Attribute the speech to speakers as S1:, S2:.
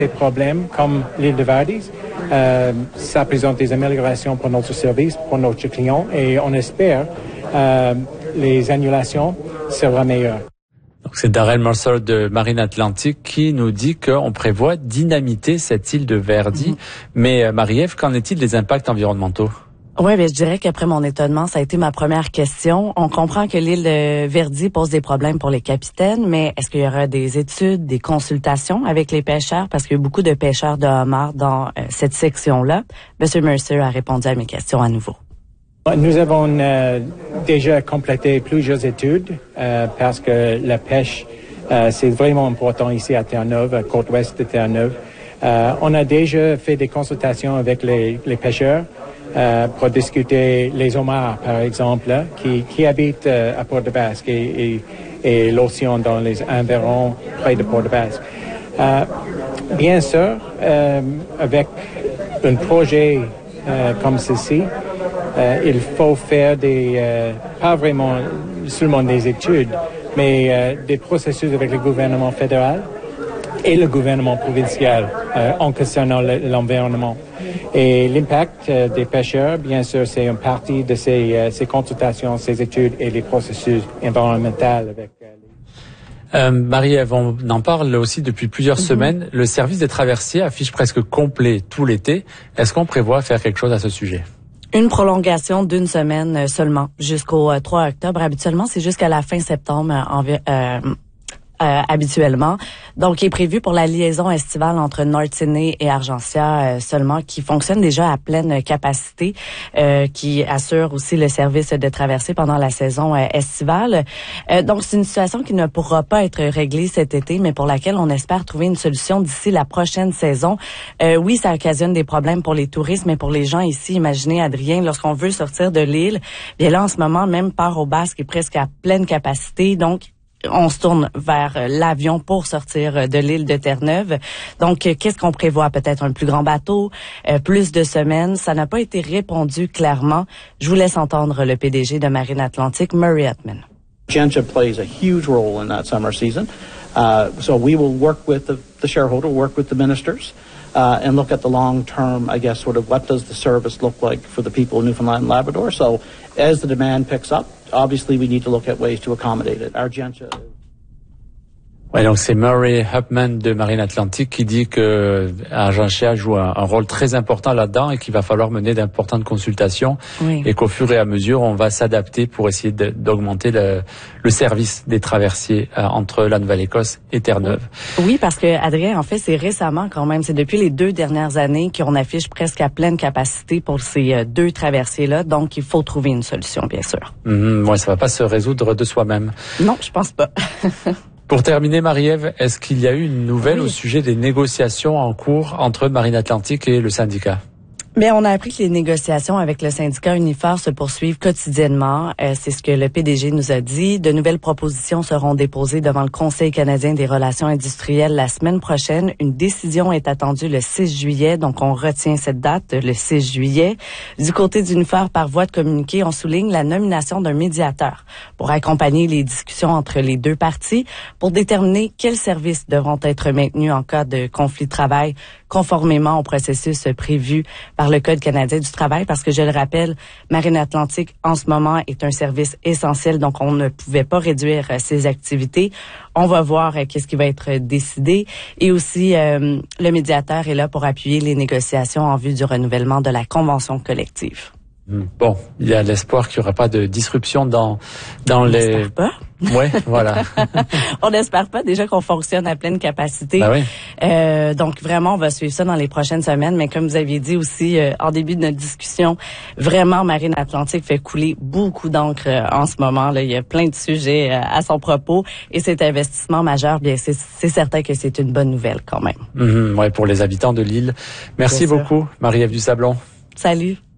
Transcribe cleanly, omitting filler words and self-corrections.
S1: Des problèmes comme l'île de Vardes, ça présente des améliorations pour notre service, pour notre client et on espère les annulations seront meilleures.
S2: Donc c'est Darrell Mercer de Marine Atlantique qui nous dit qu'on prévoit dynamiter cette île de Verdi. Mais Marie-Ève, qu'en est-il des impacts environnementaux?
S3: Oui, je dirais qu'après mon étonnement, ça a été ma première question. On comprend que l'île de Verdi pose des problèmes pour les capitaines, mais est-ce qu'il y aura des études, des consultations avec les pêcheurs? Parce qu'il y a beaucoup de pêcheurs de homards dans cette section-là. Monsieur Mercer a répondu à mes questions à nouveau.
S1: Nous avons déjà complété plusieurs études parce que la pêche, c'est vraiment important ici à Terre-Neuve, à côte-ouest de Terre-Neuve. On a déjà fait des consultations avec les pêcheurs pour discuter les homards, par exemple, qui habitent à Port-de-Basque et l'océan dans les environs près de Port-de-Basque. Bien sûr, avec un projet comme ceci, il faut faire pas vraiment seulement des études, mais des processus avec le gouvernement fédéral et le gouvernement provincial en concernant l'environnement. Et l'impact des pêcheurs, bien sûr, c'est une partie de ces consultations, ces études et les processus environnementaux avec
S2: Marie-Ève, on en parle aussi depuis plusieurs semaines. Le service des traversiers affiche presque complet tout l'été. Est-ce qu'on prévoit faire quelque chose à ce sujet?
S3: Une prolongation d'une semaine seulement jusqu'au 3 octobre. Habituellement, c'est jusqu'à la fin septembre habituellement. Donc, il est prévu pour la liaison estivale entre North Sydney et Argentia seulement, qui fonctionne déjà à pleine capacité, qui assure aussi le service de traversée pendant la saison estivale. Donc, c'est une situation qui ne pourra pas être réglée cet été, mais pour laquelle on espère trouver une solution d'ici la prochaine saison. Oui, ça occasionne des problèmes pour les touristes, mais pour les gens ici, imaginez, Adrien, lorsqu'on veut sortir de l'île, bien là, en ce moment, même Port-au-Basque est presque à pleine capacité, donc on se tourne vers l'avion pour sortir de l'île de Terre-Neuve. Donc, qu'est-ce qu'on prévoit? Peut-être un plus grand bateau, plus de semaines. Ça n'a pas été répondu clairement. Je vous laisse entendre le PDG de Marine Atlantique, Murray Utman.
S4: Argentia plays a huge role in that summer season. So we will work with the shareholder, work with the ministers, and look at the long-term, I guess, sort of what does the service look like for the people of Newfoundland and Labrador. So as the demand picks up, obviously we need to look at ways to accommodate it. Argentia.
S2: Ouais, donc c'est Murray Upman de Marine Atlantique qui dit que Argentia joue un rôle très important là-dedans et qu'il va falloir mener d'importantes consultations et qu'au fur et à mesure on va s'adapter pour essayer d'augmenter le service des traversiers entre la Nouvelle-Écosse et Terre-Neuve.
S3: Oui, parce que Adrien, en fait, c'est récemment quand même, c'est depuis les 2 dernières années qu'on affiche presque à pleine capacité pour ces 2 traversiers-là, donc il faut trouver une solution, bien sûr.
S2: Ouais, ça va pas se résoudre de soi-même.
S3: Non, je pense pas.
S2: Pour terminer, Marie-Ève, est-ce qu'il y a eu une nouvelle au sujet des négociations en cours entre Marine Atlantique et le syndicat?
S3: Mais on a appris que les négociations avec le syndicat Unifor se poursuivent quotidiennement. C'est ce que le PDG nous a dit. De nouvelles propositions seront déposées devant le Conseil canadien des relations industrielles la semaine prochaine. Une décision est attendue le 6 juillet, donc on retient cette date, le 6 juillet. Du côté d'Unifor, par voie de communiqué, on souligne la nomination d'un médiateur pour accompagner les discussions entre les 2 parties pour déterminer quels services devront être maintenus en cas de conflit de travail conformément au processus prévu par le Code canadien du travail, parce que je le rappelle, Marine Atlantique, en ce moment, est un service essentiel, donc on ne pouvait pas réduire ses activités. On va voir qu'est-ce qui va être décidé. Et aussi, le médiateur est là pour appuyer les négociations en vue du renouvellement de la convention collective.
S2: Bon, il y a l'espoir qu'il n'y aura pas de disruption dans
S3: on
S2: les...
S3: n'espère pas.
S2: Ouais, voilà.
S3: On n'espère pas déjà qu'on fonctionne à pleine capacité.
S2: Ben oui.
S3: Donc vraiment, on va suivre ça dans les prochaines semaines. Mais comme vous aviez dit aussi en début de notre discussion, vraiment, Marine Atlantique fait couler beaucoup d'encre en ce moment. Là, il y a plein de sujets à son propos. Et cet investissement majeur, bien, c'est certain que c'est une bonne nouvelle quand même.
S2: Ouais, pour les habitants de l'île. Merci beaucoup, Marie-Ève Dusablon.
S3: Salut.